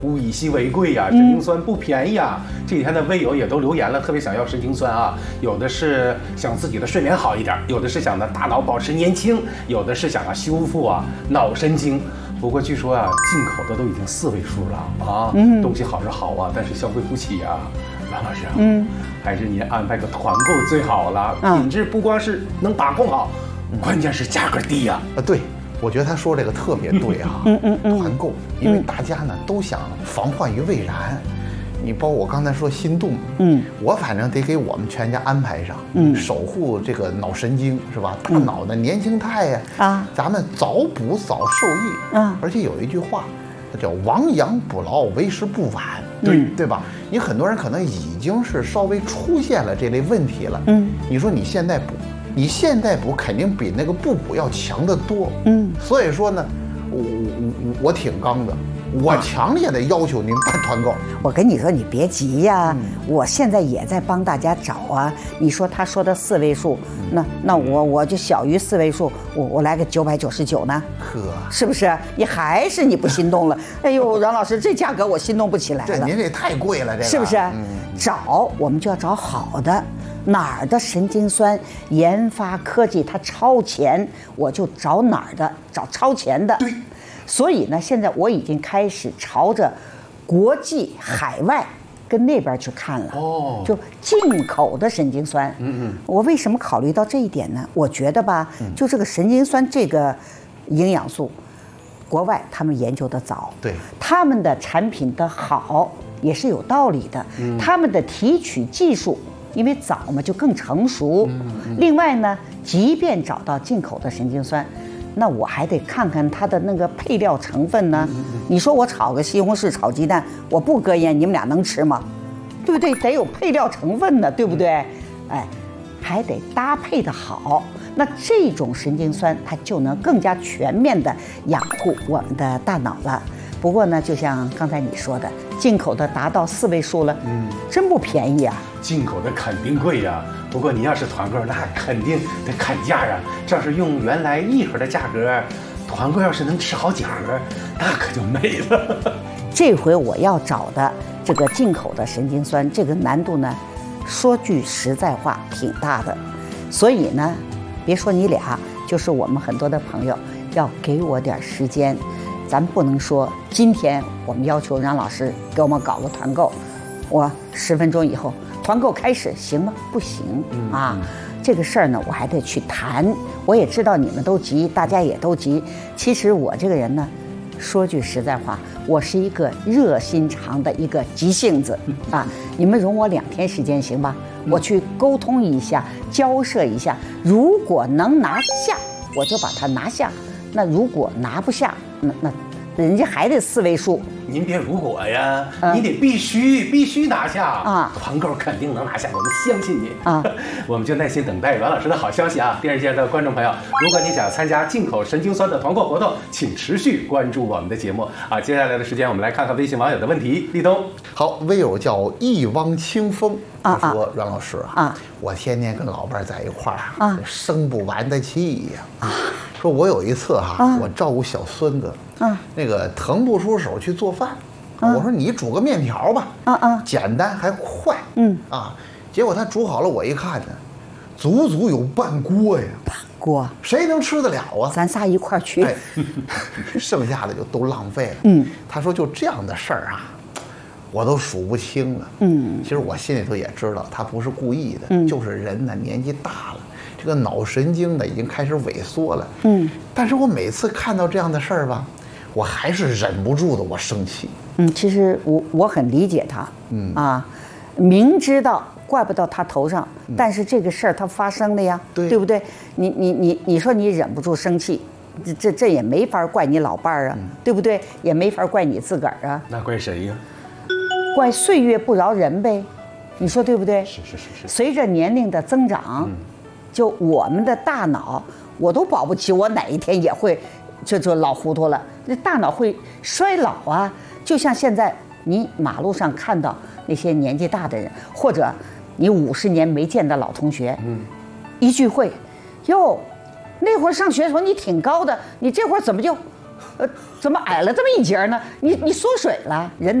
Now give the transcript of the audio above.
物以稀为贵呀，神经酸不便宜啊。这几天的微友也都留言了，特别想要神经酸啊。有的是想自己的睡眠好一点，有的是想呢大脑保持年轻，有的是想要修复脑神经。不过据说进口的都已经4位数了啊。东西好是好啊，但是消费不起啊。王老师还是您安排个团购最好了。品质不光是能把控好，关键是价格低呀。 对。我觉得他说这个特别对啊，团购，因为大家呢都想防患于未然。你包括我刚才说心动，我反正得给我们全家安排上，守护这个脑神经是吧？大脑的年轻态呀，咱们早补早受益。而且有一句话，它叫亡羊补牢，为时不晚，对吧？你很多人可能已经是稍微出现了这类问题了，你说你现在补。你现在补肯定比那个不补要强得多，所以说呢，我挺刚的，我强烈的要求您办团购。 我跟你说，你别急呀，我现在也在帮大家找啊。你说他说的4位数，那我就小于4位数，我来个999呢？是不是？你不心动了？哎呦，阮老师，这价格我心动不起来了。 您这太贵了，这个是不是？我们就要找好的。哪儿的神经酸研发科技它超前，我就找哪儿的，找超前的。 对， 所以呢，现在我已经开始朝着国际海外跟那边去看了。就进口的神经酸。我为什么考虑到这一点呢？我觉得吧，就这个神经酸这个营养素，国外他们研究的早， 对， 他们的产品的好也是有道理的，他们的提取技术。因为早嘛，就更成熟。另外呢，即便找到进口的神经酸，那我还得看看它的那个配料成分呢。你说我炒个西红柿炒鸡蛋，我不搁盐，你们俩能吃吗？对不对？得有配料成分呢，对不对？还得搭配的好。那这种神经酸，它就能更加全面的养护我们的大脑了。不过呢，就像刚才你说的，进口的达到4位数了，真不便宜啊。 进口的肯定贵呀，不过你要是团购，那肯定得砍价呀。这要是用原来1盒的价格，团购要是能吃好几盒，那可就美了。 这回我要找的这个进口的神经酸，这个难度呢，说句实在话挺大的。所以呢，别说你俩，就是我们很多的朋友要给我点时间。咱不能说今天我们要求让老师给我们搞个团购，我10分钟以后团购开始行吗？不行啊，这个事儿呢我还得去谈。我也知道你们都急，大家也都急。其实我这个人呢，说句实在话，我是一个热心肠的一个急性子啊。你们容我2天时间行吧？我去沟通一下，交涉一下，如果能拿下，我就把它拿下；那如果拿不下，那人家还得4位数。 您别如果呀，你得必须拿下啊！团购肯定能拿下，我们相信你啊！我们就耐心等待阮老师的好消息啊！电视机前的观众朋友，如果你想参加进口神经酸的团购活动，请持续关注我们的节目啊！接下来的时间，我们来看看微信网友的问题。立冬， 好，微友叫一汪清风，他说阮老师我天天跟老伴在一块儿生不完的气呀说我有一次我照顾小孙子，那个腾不出手去做饭，我说你煮个面条吧，简单还快，结果他煮好了，我一看呢，足足有半锅呀， 半锅， 谁能吃得了啊？ 咱仨一块儿去， 剩下的就都浪费了。他说就这样的事儿我都数不清了。其实我心里头也知道，他不是故意的，就是人呢年纪大了。这个脑神经呢已经开始萎缩了，但是我每次看到这样的事儿吧，我还是忍不住的，我生气。 其实我很理解他，明知道怪不到他头上，但是这个事儿它发生了呀，对不对？你说你忍不住生气，这也没法怪你老伴儿啊，对不对？也没法怪你自个儿啊， 那怪谁呀？ 怪岁月不饶人呗，你说对不对？ 是。 随着年龄的增长，就我们的大脑，我都保不齐我哪一天也会就老糊涂了，这大脑会衰老啊。就像现在你马路上看到那些年纪大的人，或者你50年没见的老同学，一聚会，哟，那会儿上学的时候你挺高的，你这会儿怎么就怎么矮了这么一截呢？你缩水了，人。